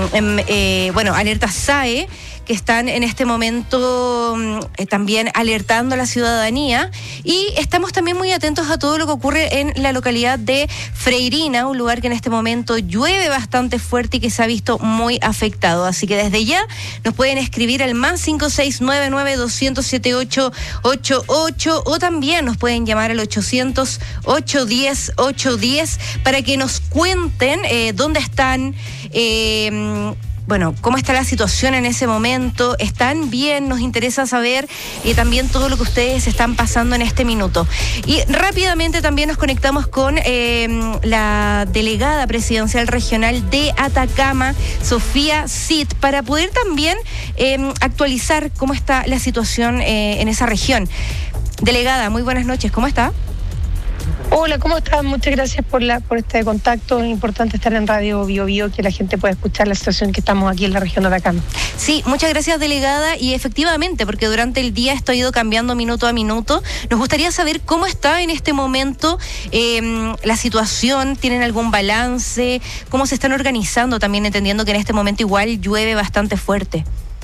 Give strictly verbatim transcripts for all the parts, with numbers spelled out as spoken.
eh, eh, bueno, alertas S A E, que están en este momento eh, también alertando a la ciudadanía, y estamos también muy atentos a todo lo que ocurre en la localidad de Freirina, un lugar que en este momento llueve bastante fuerte y que se ha visto muy afectado. Así que desde ya nos pueden escribir al más cinco seis nueve nueve dos cero cero siete ocho ocho ocho, o también nos pueden llamar al ochocientos ocho diez ocho diez para que nos cuenten eh, dónde están, eh, bueno, cómo está la situación en ese momento. ¿Están bien? Nos interesa saber eh, también todo lo que ustedes están pasando en este minuto. Y rápidamente también nos conectamos con eh, la delegada presidencial regional de Atacama, Sofía Cid, para poder también eh, actualizar cómo está la situación eh, en esa región. Delegada, muy buenas noches, ¿cómo está? Hola, ¿cómo estás? Muchas gracias por la por este contacto. Es importante estar en Radio Bio Bio, que la gente pueda escuchar la situación que estamos aquí en la región de Atacama. Sí, muchas gracias, delegada, y efectivamente, porque durante el día esto ha ido cambiando minuto a minuto. Nos gustaría saber cómo está en este momento eh, la situación. ¿Tienen algún balance? ¿Cómo se están organizando? También entendiendo que en este momento igual llueve bastante fuerte.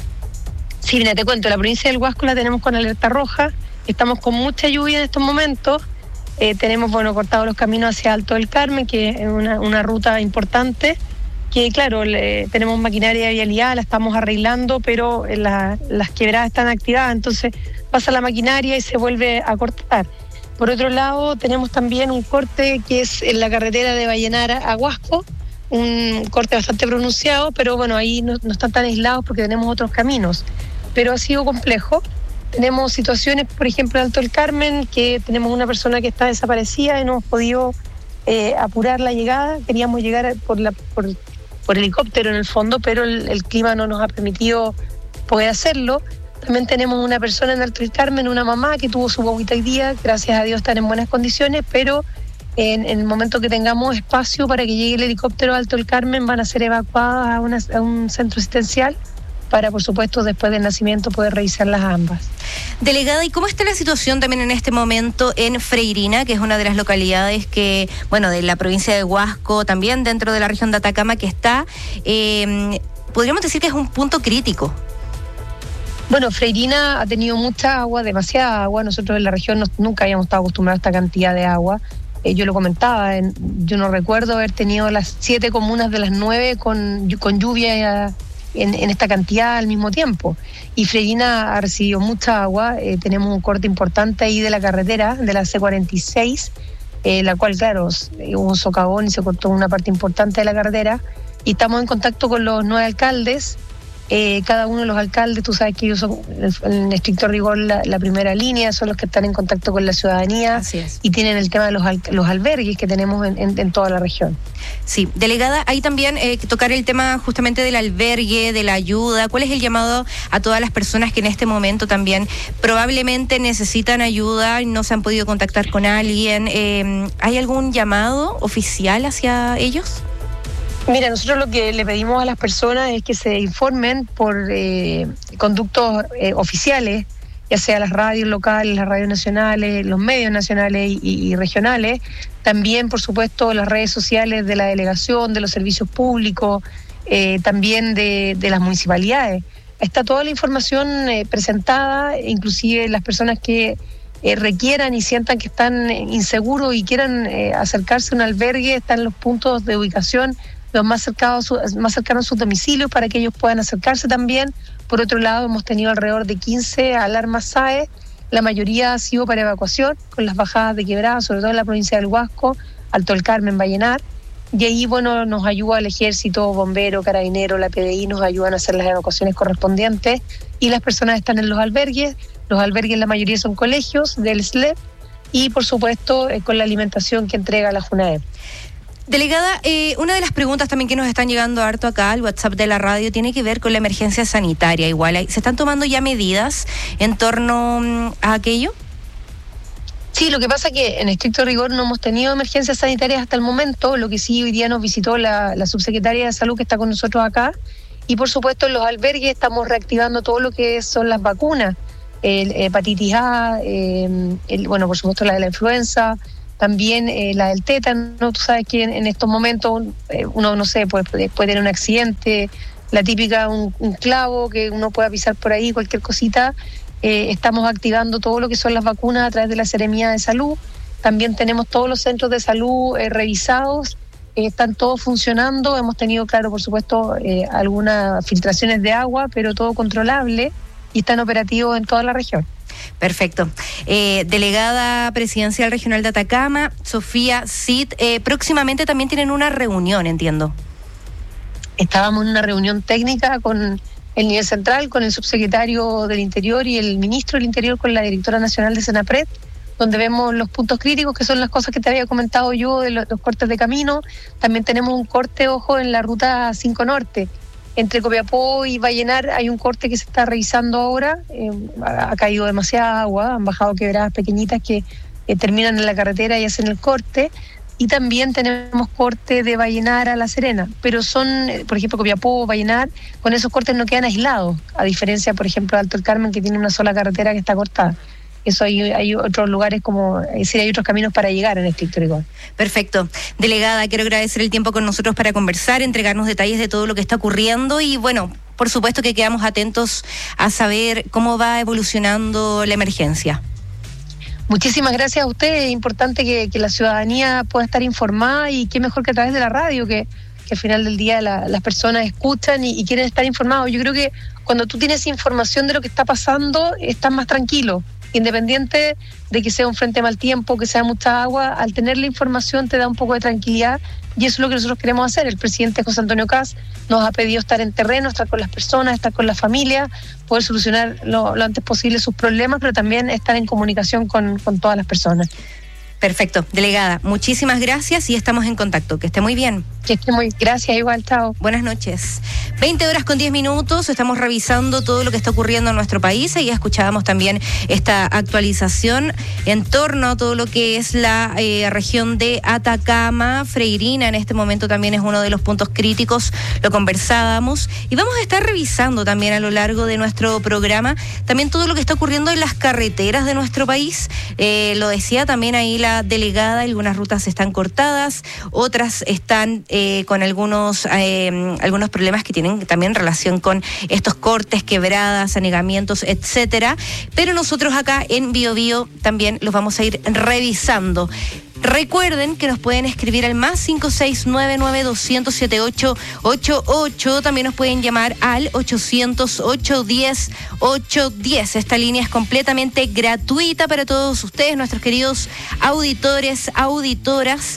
Sí, mira, te cuento, la provincia del Huasco la tenemos con alerta roja. Estamos con mucha lluvia en estos momentos. Eh, tenemos, bueno, cortados los caminos hacia Alto del Carmen, que es una, una ruta importante, que claro, le, tenemos maquinaria de vialidad, la estamos arreglando, pero la, las quebradas están activadas, entonces pasa la maquinaria y se vuelve a cortar. Por otro lado, tenemos también un corte que es en la carretera de Vallenara a Huasco, un corte bastante pronunciado, pero bueno, ahí no, no están tan aislados porque tenemos otros caminos, pero ha sido complejo. Tenemos situaciones, por ejemplo, en Alto del Carmen, que tenemos una persona que está desaparecida y no hemos podido eh, apurar la llegada. Queríamos llegar por, la, por, por helicóptero en el fondo, pero el, el clima no nos ha permitido poder hacerlo. También tenemos una persona en Alto del Carmen, una mamá que tuvo su guaguita hoy día, gracias a Dios están en buenas condiciones, pero en, en el momento que tengamos espacio para que llegue el helicóptero a Alto del Carmen, van a ser evacuadas a, una, a un centro asistencial, para, por supuesto, después del nacimiento poder revisarlas ambas. Delegada, ¿y cómo está la situación también en este momento en Freirina, que es una de las localidades que, bueno, de la provincia de Huasco, también dentro de la región de Atacama, que está, eh, podríamos decir que es un punto crítico? Bueno, Freirina ha tenido mucha agua, demasiada agua. Nosotros en la región no, nunca habíamos estado acostumbrados a esta cantidad de agua. Eh, yo lo comentaba, en, yo no recuerdo haber tenido las siete comunas de las nueve con, con lluvia En, en esta cantidad al mismo tiempo. Y Freirina ha recibido mucha agua, eh, tenemos un corte importante ahí de la carretera, de la C cuarenta y seis, eh, la cual, claro, hubo un socavón y se cortó una parte importante de la carretera, y estamos en contacto con los nueve alcaldes. Eh, cada uno de los alcaldes, tú sabes que ellos son, en estricto rigor, la, la primera línea, son los que están en contacto con la ciudadanía. Así es. Y tienen el tema de los, al, los albergues que tenemos en, en, en toda la región. Sí, delegada, hay también eh, que tocar el tema justamente del albergue, de la ayuda. ¿Cuál es el llamado a todas las personas que en este momento también probablemente necesitan ayuda y no se han podido contactar con alguien? Eh, ¿Hay algún llamado oficial hacia ellos? Mira, nosotros lo que le pedimos a las personas es que se informen por eh, conductos eh, oficiales, ya sea las radios locales, las radios nacionales, los medios nacionales y, y regionales, también, por supuesto, las redes sociales de la delegación, de los servicios públicos, eh, también de, de las municipalidades. Está toda la información eh, presentada, inclusive las personas que eh, requieran y sientan que están inseguros y quieran eh, acercarse a un albergue, están los puntos de ubicación los más cercanos, más cercanos a sus domicilios para que ellos puedan acercarse también. Por otro lado, hemos tenido alrededor de quince alarmas S A E, la mayoría ha sido para evacuación, con las bajadas de quebrada, sobre todo en la provincia del Huasco, Alto del Carmen, Vallenar, y ahí, bueno, nos ayuda el ejército, bombero, carabinero, la P D I, nos ayudan a hacer las evacuaciones correspondientes, y las personas están en los albergues. Los albergues, la mayoría son colegios del S L E P, y por supuesto eh, con la alimentación que entrega la JUNAEP. Delegada, eh, una de las preguntas también que nos están llegando harto acá al WhatsApp de la radio tiene que ver con la emergencia sanitaria. Igual, ¿se están tomando ya medidas en torno a aquello? Sí, lo que pasa es que en estricto rigor no hemos tenido emergencias sanitarias hasta el momento. Lo que sí, hoy día nos visitó la, la subsecretaria de Salud que está con nosotros acá, y por supuesto en los albergues estamos reactivando todo lo que son las vacunas, el hepatitis A, eh, el, bueno, por supuesto la de la influenza, también eh, la del tétano. Tú sabes que en, en estos momentos eh, uno, no sé, puede, puede tener un accidente, la típica, un, un clavo que uno pueda pisar por ahí, cualquier cosita. Eh, estamos activando todo lo que son las vacunas a través de la Seremía de Salud. También tenemos todos los centros de salud eh, revisados, eh, están todos funcionando. Hemos tenido, claro, por supuesto, eh, algunas filtraciones de agua, pero todo controlable y están operativos en toda la región. Perfecto. Eh, delegada presidencial regional de Atacama, Sofía Cid, eh, próximamente también tienen una reunión, entiendo. Estábamos en una reunión técnica con el nivel central, con el subsecretario del Interior y el ministro del Interior, con la directora nacional de Senapred, donde vemos los puntos críticos, que son las cosas que te había comentado yo, de los, los cortes de camino. También tenemos un corte, ojo, en la ruta cinco Norte. Entre Copiapó y Vallenar hay un corte que se está revisando ahora. Eh, ha caído demasiada agua, han bajado quebradas pequeñitas que eh, terminan en la carretera y hacen el corte. Y también tenemos corte de Vallenar a La Serena, pero son, por ejemplo, Copiapó, Vallenar, con esos cortes no quedan aislados, a diferencia, por ejemplo, de Alto el Carmen, que tiene una sola carretera que está cortada. Eso hay, hay otros lugares, como es decir, hay otros caminos para llegar en este histórico. Perfecto. Delegada, quiero agradecer el tiempo con nosotros para conversar, entregarnos detalles de todo lo que está ocurriendo y, bueno, por supuesto que quedamos atentos a saber cómo va evolucionando la emergencia. Muchísimas gracias a usted. Es importante que, que la ciudadanía pueda estar informada, y qué mejor que a través de la radio, que, que al final del día la, las personas escuchan y, y quieren estar informados. Yo creo que cuando tú tienes información de lo que está pasando, estás más tranquilo. Independiente de que sea un frente mal tiempo, que sea mucha agua, al tener la información te da un poco de tranquilidad, y eso es lo que nosotros queremos hacer. El presidente José Antonio Kast nos ha pedido estar en terreno, estar con las personas, estar con la familia, poder solucionar lo, lo antes posible sus problemas, pero también estar en comunicación con, con todas las personas. Perfecto. Delegada, muchísimas gracias y estamos en contacto. Que esté muy bien. Que esté muy bien. Gracias, igual, chao. Buenas noches. veinte horas con diez minutos, estamos revisando todo lo que está ocurriendo en nuestro país y ya escuchábamos también esta actualización en torno a todo lo que es la eh, región de Atacama. Freirina en este momento también es uno de los puntos críticos, lo conversábamos, y vamos a estar revisando también a lo largo de nuestro programa también todo lo que está ocurriendo en las carreteras de nuestro país. Eh, lo decía también ahí la delegada, algunas rutas están cortadas, otras están eh, con algunos eh, algunos problemas que tienen también relación con estos cortes, quebradas, anegamientos, etcétera. Pero nosotros acá en Bio Bio también los vamos a ir revisando. Recuerden que nos pueden escribir al más cinco seis nueve nueve dos cero cero siete ocho ocho ocho. También nos pueden llamar al ochocientos, ochocientos diez, ochocientos diez. Esta línea es completamente gratuita para todos ustedes, nuestros queridos auditores, auditoras.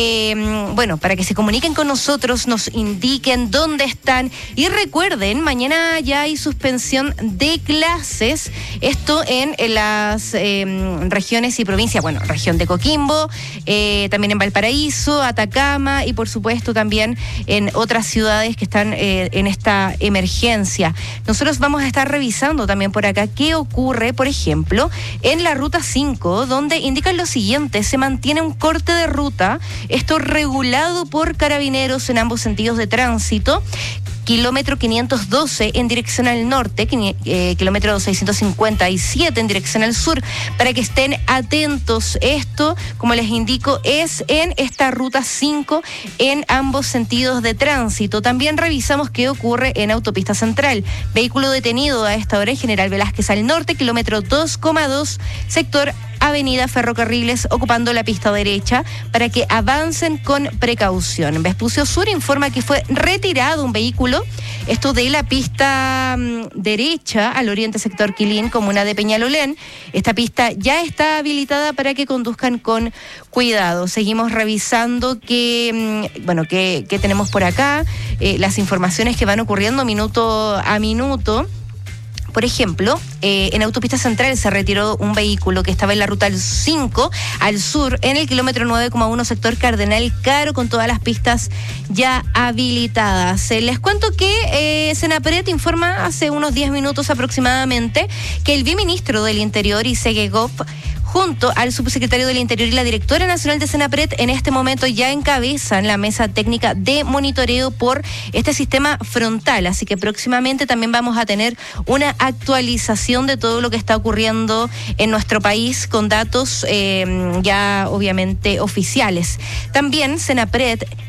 Eh, bueno, para que se comuniquen con nosotros, nos indiquen dónde están. Y recuerden, mañana ya hay suspensión de clases. Esto en, en las eh, regiones y provincias. Bueno, región de Coquimbo, Eh, también en Valparaíso, Atacama y por supuesto también en otras ciudades que están eh, en esta emergencia. Nosotros vamos a estar revisando también por acá qué ocurre, por ejemplo, en la ruta cinco, donde indican lo siguiente: se mantiene un corte de ruta, esto regulado por carabineros en ambos sentidos de tránsito. Kilómetro quinientos doce en dirección al norte, eh, kilómetro seiscientos cincuenta y siete en dirección al sur, para que estén atentos. Esto, como les indico, es en esta ruta cinco en ambos sentidos de tránsito. También revisamos qué ocurre en Autopista Central. Vehículo detenido a esta hora en General Velázquez al norte, kilómetro dos coma dos, sector Avenida Ferrocarriles, ocupando la pista derecha para que avancen con precaución. Vespucio Sur informa que fue retirado un vehículo, esto de la pista mmm, derecha al oriente, sector Quilín, comuna de Peñalolén. Esta pista ya está habilitada para que conduzcan con cuidado. Seguimos revisando que, mmm, bueno, que, que tenemos por acá, eh, las informaciones que van ocurriendo minuto a minuto. Por ejemplo, eh, en Autopista Central se retiró un vehículo que estaba en la ruta cinco al sur, en el kilómetro nueve coma uno, sector Cardenal Caro, con todas las pistas ya habilitadas. Eh, les cuento que eh, Senapred informa hace unos diez minutos aproximadamente que el viceministro del Interior, Isegui Goff, junto al subsecretario del Interior y la directora nacional de Senapred, en este momento ya encabezan la mesa técnica de monitoreo por este sistema frontal. Así que próximamente también vamos a tener una actualización de todo lo que está ocurriendo en nuestro país con datos eh, ya obviamente oficiales. También Senapred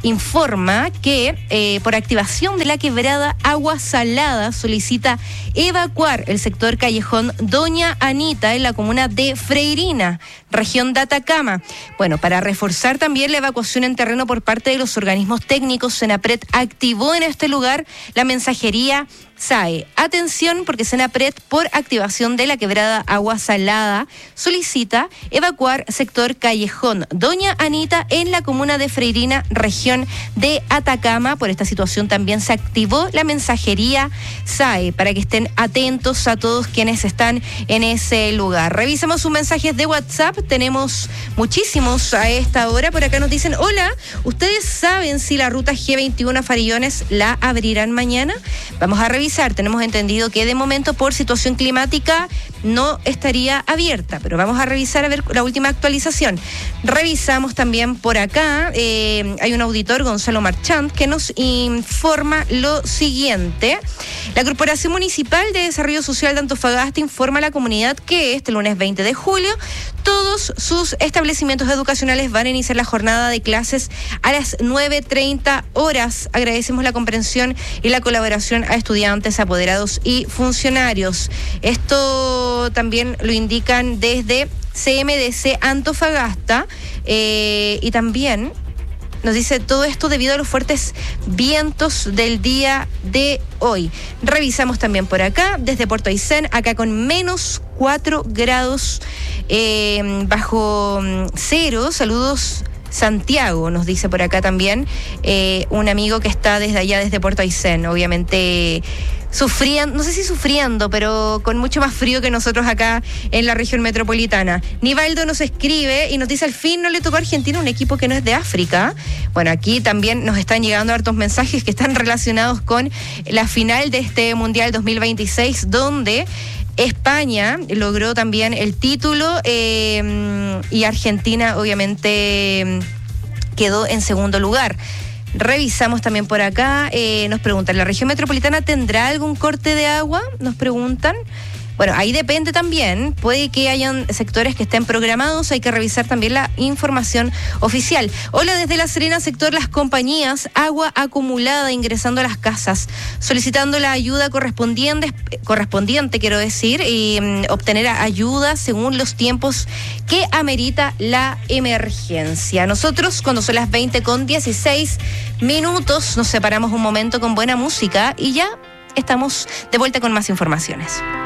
informa que eh, por activación de la quebrada Agua Salada solicita evacuar el sector callejón Doña Anita en la comuna de Freirina, región de Atacama. Bueno, para reforzar también la evacuación en terreno por parte de los organismos técnicos, Senapred activó en este lugar la mensajería S A E. Atención, porque Senapred, por activación de la quebrada Agua Salada, solicita evacuar sector callejón Doña Anita en la comuna de Freirina, región de Atacama. Por esta situación también se activó la mensajería S A E para que estén atentos a todos quienes están en ese lugar. Revisamos sus mensajes de WhatsApp. Tenemos muchísimos a esta hora. Por acá nos dicen: hola, ¿ustedes saben si la ruta G veintiuno a Farillones la abrirán mañana? Vamos a revisar. Tenemos entendido que de momento por situación climática no estaría abierta, pero vamos a revisar a ver la última actualización. Revisamos también por acá, eh, hay un auditor, Gonzalo Marchand, que nos informa lo siguiente. La Corporación Municipal de Desarrollo Social de Antofagasta informa a la comunidad que este lunes veinte de julio todos sus establecimientos educacionales van a iniciar la jornada de clases a las nueve treinta horas. Agradecemos la comprensión y la colaboración a estudiantes, apoderados y funcionarios. Esto también lo indican desde C M D C Antofagasta, eh, y también nos dice todo esto debido a los fuertes vientos del día de hoy. Revisamos también por acá, desde Puerto Aysén, acá con menos cuatro grados eh, bajo cero. Saludos, Santiago, nos dice por acá también eh, un amigo que está desde allá, desde Puerto Aysén, obviamente sufriendo, no sé si sufriendo, pero con mucho más frío que nosotros acá en la región metropolitana. Nivaldo nos escribe y nos dice: al fin no le tocó a Argentina un equipo que no es de África. Bueno, aquí también nos están llegando hartos mensajes que están relacionados con la final de este Mundial dos mil veintiséis, donde España logró también el título eh, y Argentina obviamente quedó en segundo lugar. Revisamos también por acá, eh, nos preguntan, ¿la región metropolitana tendrá algún corte de agua? Nos preguntan. Bueno, ahí depende también, puede que hayan sectores que estén programados, hay que revisar también la información oficial. Hola, desde La Serena, sector Las Compañías, agua acumulada ingresando a las casas, solicitando la ayuda correspondiente, correspondiente quiero decir, y um, obtener ayuda según los tiempos que amerita la emergencia. Nosotros, cuando son las veinte con dieciséis minutos, nos separamos un momento con buena música y ya estamos de vuelta con más informaciones.